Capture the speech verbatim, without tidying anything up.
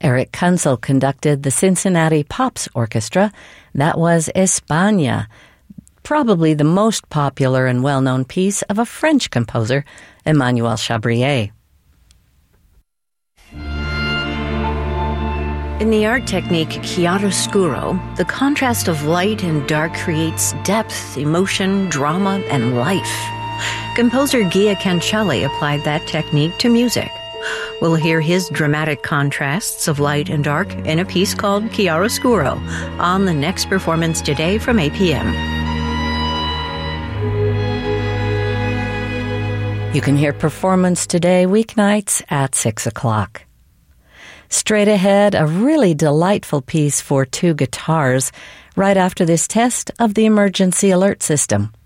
Eric Kunzel conducted the Cincinnati Pops Orchestra. That was España, probably the most popular and well-known piece of a French composer, Emmanuel Chabrier. In the art technique chiaroscuro, the contrast of light and dark creates depth, emotion, drama, and life. Composer Gia Cancelli applied that technique to music. We'll hear his dramatic contrasts of light and dark in a piece called Chiaroscuro on the next performance today from eight p.m. You can hear Performance Today weeknights at six o'clock. Straight ahead, a really delightful piece for two guitars right after this test of the emergency alert system.